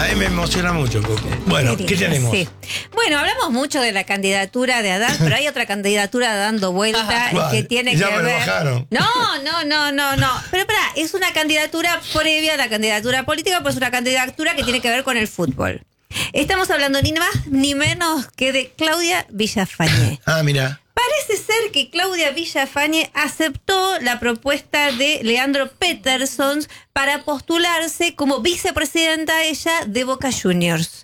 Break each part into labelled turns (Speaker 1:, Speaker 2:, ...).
Speaker 1: mí me emociona mucho, Coco. Bueno, ¿qué tenemos?
Speaker 2: Sí. Bueno, hablamos mucho de la candidatura de Adán, pero hay otra candidatura dando vuelta que tiene
Speaker 1: ya
Speaker 2: que
Speaker 1: me
Speaker 2: ver.
Speaker 1: lo bajaron.
Speaker 2: No. Pero pará, es una candidatura previa a la candidatura política, pues una candidatura que tiene que ver con el fútbol. Estamos hablando ni más ni menos que de Claudia Villafañe.
Speaker 1: Ah, mira.
Speaker 2: Parece ser que Claudia Villafañe aceptó la propuesta de Leandro Peterson para postularse como vicepresidenta ella de Boca Juniors.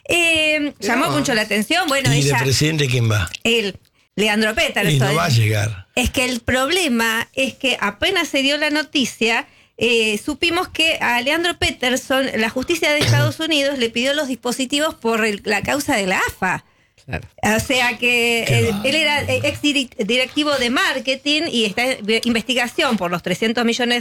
Speaker 2: Llamó mucho la atención. Bueno,
Speaker 1: ¿Y
Speaker 2: ella,
Speaker 1: de presidente quién va?
Speaker 2: Leandro Peterson.
Speaker 1: Y no va a llegar.
Speaker 2: Es que el problema es que apenas se dio la noticia, supimos que a Leandro Peterson, la justicia de Estados Unidos le pidió los dispositivos por la causa de la AFA. Claro. O sea que él era ex directivo de marketing y está en investigación por los $300 millones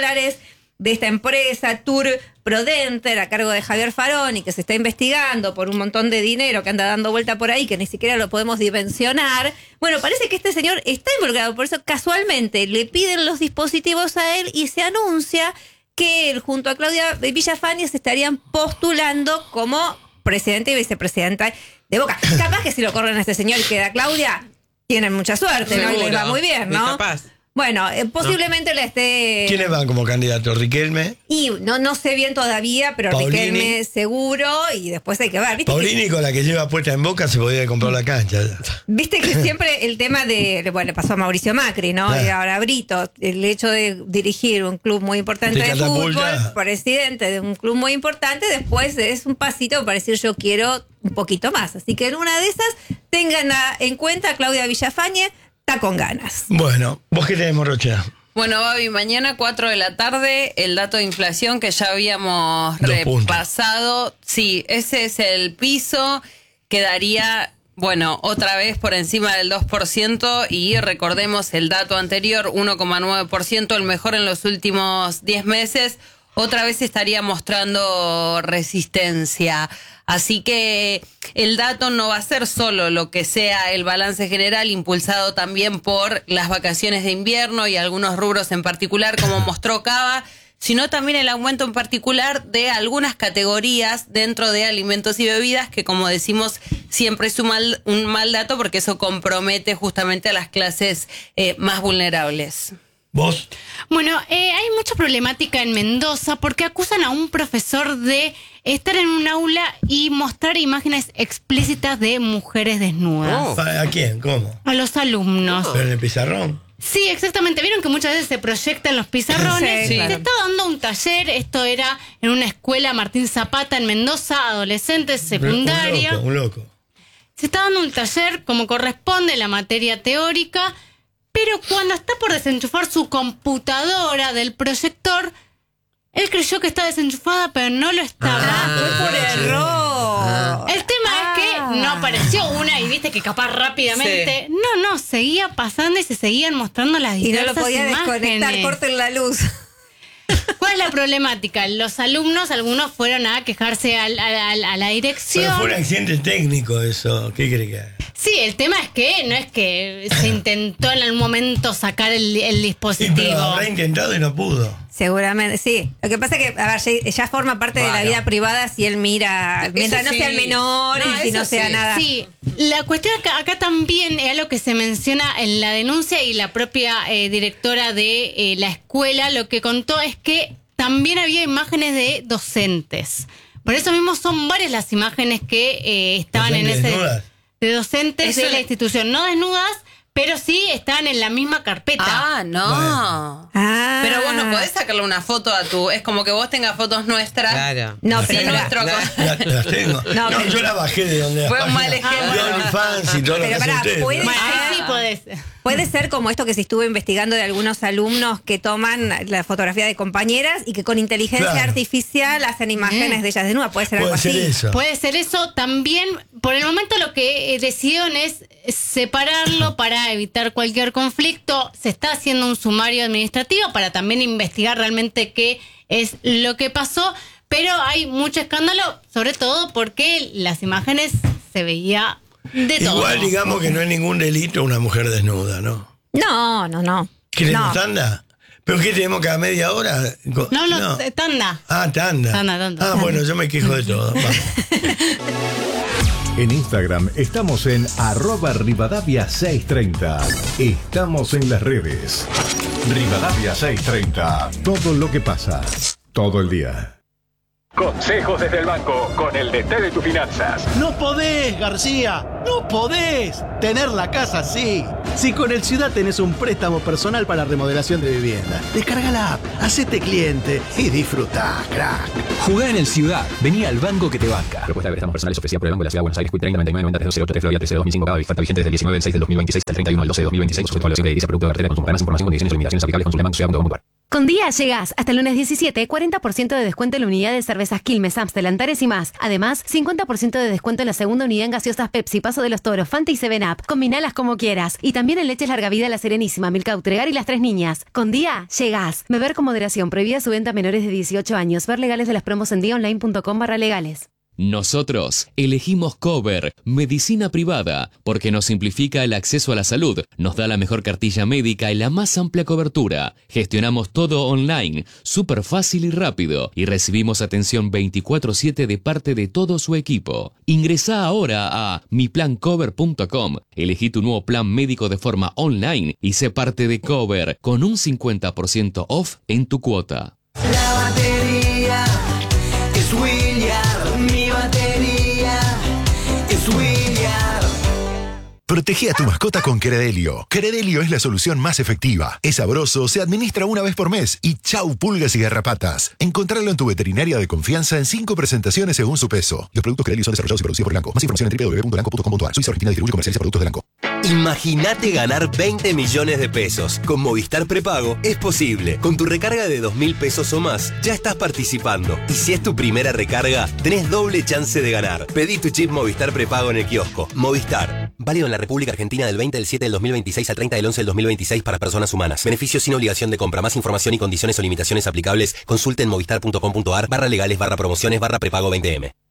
Speaker 2: de esta empresa Tour Prodenter a cargo de Javier Farón y que se está investigando por un montón de dinero que anda dando vuelta por ahí que ni siquiera lo podemos dimensionar. Bueno, parece que este señor está involucrado, por eso casualmente le piden los dispositivos a él y se anuncia que él junto a Claudia Villafañe se estarían postulando como presidente y vicepresidenta de Boca. Capaz que si lo corren a este señor y queda Claudia, tienen mucha suerte, ¿no? Y les va muy bien, ¿no?
Speaker 3: Capaz.
Speaker 2: Bueno, posiblemente le esté...
Speaker 1: ¿Quiénes van como candidatos? ¿Riquelme?
Speaker 2: Y no sé bien todavía, pero
Speaker 1: Paulini.
Speaker 2: Riquelme seguro y después hay que ver. ¿Viste
Speaker 1: Paulini con la que lleva puesta en Boca se podía comprar la cancha.
Speaker 2: Viste que siempre el tema de... Bueno, pasó a Mauricio Macri, ¿no?
Speaker 1: Claro.
Speaker 2: Y ahora a Brito. El hecho de dirigir un club muy importante
Speaker 1: De
Speaker 2: de fútbol,
Speaker 1: catapulta.
Speaker 2: presidente de un club muy importante, después es un pasito para decir yo quiero un poquito más. Así que en una de esas tengan en cuenta a Claudia Villafañe, está con ganas.
Speaker 1: Bueno, ¿vos qué tenés, Rocha?
Speaker 3: Bueno, Babi, mañana 4 de la tarde, el dato de inflación que ya habíamos
Speaker 1: 2 puntos.
Speaker 3: repasado. Sí, ese es el piso, quedaría, bueno, otra vez por encima del 2% y recordemos el dato anterior, 1,9%, el mejor en los últimos 10 meses. Otra vez estaría mostrando resistencia. Así que el dato no va a ser solo lo que sea el balance general, impulsado también por las vacaciones de invierno y algunos rubros en particular, como mostró Cava, sino también el aumento en particular de algunas categorías dentro de alimentos y bebidas, que como decimos siempre es un mal dato porque eso compromete justamente a las clases más vulnerables.
Speaker 1: ¿Vos?
Speaker 4: Bueno, hay mucha problemática en Mendoza porque acusan a un profesor de estar en un aula y mostrar imágenes explícitas de mujeres desnudas.
Speaker 1: ¿A quién? ¿Cómo?
Speaker 4: A los alumnos.
Speaker 1: ¿Pero en el pizarrón?
Speaker 4: Sí, exactamente. Vieron que muchas veces se proyectan los pizarrones.
Speaker 2: Sí,
Speaker 4: Se
Speaker 2: claro.
Speaker 4: estaba dando un taller, esto era en una escuela Martín Zapata en Mendoza, adolescentes, secundaria.
Speaker 1: Un loco.
Speaker 4: Se está dando un taller como corresponde, la materia teórica, pero cuando está por desenchufar su computadora del proyector, él creyó que estaba desenchufada, pero no lo estaba.
Speaker 2: Fue por error.
Speaker 4: El tema es que no apareció una y viste que capaz rápidamente...
Speaker 3: Sí.
Speaker 4: No, seguía pasando y se seguían mostrando las
Speaker 2: Y no
Speaker 4: diversas
Speaker 2: lo podía desconectar,
Speaker 4: imágenes.
Speaker 2: corten la luz.
Speaker 4: ¿Cuál es la problemática? Los alumnos, algunos fueron a quejarse a la dirección.
Speaker 1: Pero fue un accidente técnico eso. ¿Qué cree que haga?
Speaker 4: Sí, el tema es que no es que se intentó en algún momento sacar el
Speaker 1: Sí,
Speaker 4: dispositivo.
Speaker 1: pero habrá intentado y no pudo.
Speaker 2: Seguramente, sí. Lo que pasa es que, a ver, ya forma parte de la
Speaker 1: Bueno.
Speaker 2: vida privada si él mira, mientras no
Speaker 3: sí.
Speaker 2: sea el menor
Speaker 3: No,
Speaker 2: y si
Speaker 3: eso
Speaker 2: no sea
Speaker 3: sí.
Speaker 2: nada.
Speaker 4: Sí, la cuestión acá también es lo que se menciona en la denuncia y la propia directora de la escuela lo que contó es que también había imágenes de docentes. Por eso mismo son varias las imágenes que estaban en
Speaker 1: ¿Docentes
Speaker 4: ese...
Speaker 1: desnudas?
Speaker 4: De docentes
Speaker 3: Eso
Speaker 4: de la
Speaker 3: le-
Speaker 4: institución, no desnudas, pero sí estaban en la misma carpeta.
Speaker 3: Ah, no.
Speaker 1: Bueno.
Speaker 2: Ah.
Speaker 3: Pero vos no podés sacarle una foto a tu... Es como que vos tengas fotos nuestras.
Speaker 5: Claro.
Speaker 2: No,
Speaker 3: Sí,
Speaker 2: pero,
Speaker 3: nuestro...
Speaker 1: Las tengo.
Speaker 2: No,
Speaker 1: No,
Speaker 2: pero-
Speaker 1: yo las bajé de donde las
Speaker 3: Fue un mal
Speaker 1: páginas
Speaker 3: ejemplo.
Speaker 1: de OnlyFans y todo lo que
Speaker 2: Pero
Speaker 1: hacen
Speaker 2: pará,
Speaker 1: ustedes.
Speaker 2: puede-
Speaker 4: Bueno,
Speaker 2: Ah.
Speaker 4: ahí sí podés.
Speaker 2: puede ser como esto que se estuvo investigando de algunos alumnos que toman la fotografía de compañeras y que con inteligencia
Speaker 1: Claro.
Speaker 2: artificial hacen imágenes de ellas desnudas. Puede ser algo
Speaker 1: Puede ser
Speaker 2: así.
Speaker 1: eso.
Speaker 4: Puede ser eso. También, por el momento lo que decidieron es separarlo para evitar cualquier conflicto. Se está haciendo un sumario administrativo para también investigar realmente qué es lo que pasó. Pero hay mucho escándalo, sobre todo porque las imágenes se veía de todo.
Speaker 1: Igual digamos que no es ningún delito una mujer desnuda, ¿no?
Speaker 2: No.
Speaker 1: ¿Queremos
Speaker 2: No.
Speaker 1: tanda? ¿Pero qué tenemos cada media hora?
Speaker 4: No, tanda.
Speaker 1: Ah, tanda.
Speaker 4: Tanda.
Speaker 1: Bueno, yo me quejo de todo. Vamos.
Speaker 5: En Instagram estamos en @Rivadavia630. Estamos en las redes. Rivadavia630. Todo lo que pasa. Todo el día.
Speaker 6: Consejos desde el banco con el DT de tus finanzas.
Speaker 7: No podés, García, no podés tener la casa así. Si con el Ciudad tenés un préstamo personal para remodelación de vivienda, descarga la app, hacete cliente y disfrutá, crack.
Speaker 8: Jugá en el Ciudad. Vení al banco que te banca. Propuesta de préstamos personales ofrecida por el Banco de la Ciudad de Buenos Aires. Quick 30 99 90 308 Florida 13 2005. Cada oferta vigente desde el 19 del 6 del 2026 hasta el 31 del 12 de 2026. Sujeto a evaluación de edilicia, producto de cartera de consumo. Más información, condiciones y limitaciones aplicables. Consulta bancociudad.com.ar.
Speaker 9: Con Día llegás hasta el lunes 17, 40% de descuento en la unidad de cervezas Quilmes, Amstel, Antares y más. Además, 50% de descuento en la segunda unidad en gaseosas Pepsi, Paso de los Toros, Fanta y 7up. Combinalas como quieras. Y también en leches Larga Vida, La Serenísima, Milka, Utregar y Las Tres Niñas. Con Día llegás. Beber con moderación. Prohibida su venta a menores de 18 años. Ver legales de las promos en diaonline.com/legales.
Speaker 10: Nosotros elegimos Cover, medicina privada, porque nos simplifica el acceso a la salud, nos da la mejor cartilla médica y la más amplia cobertura. Gestionamos todo online, súper fácil y rápido, y recibimos atención 24/7 de parte de todo su equipo. Ingresá ahora a miplancover.com, elegí tu nuevo plan médico de forma online y sé parte de Cover con un 50% off en tu cuota.
Speaker 11: La batería es William, mi batería es William.
Speaker 12: Protege a tu mascota con Credelio. Credelio es la solución más efectiva. Es sabroso, se administra una vez por mes y chau pulgas y garrapatas. Encontralo en tu veterinaria de confianza en 5 presentaciones según su peso. Los productos Credelio son desarrollados y producidos por Elanco. Más información en www.elanco.com.ar. Suiza Argentina distribuye y comercializa productos de Elanco.
Speaker 13: Imagínate ganar 20 millones de pesos. Con Movistar Prepago es posible. Con tu recarga de 2.000 pesos o más, ya estás participando. Y si es tu primera recarga, tenés doble chance de ganar. Pedí tu chip Movistar Prepago en el kiosco. Movistar. Válido en la República Argentina del 20 del 7 del 2026 al 30 del 11 del 2026 para personas humanas. Beneficios sin obligación de compra. Más información y condiciones o limitaciones aplicables. Consulte en movistar.com.ar/legales/promociones/prepago 20M.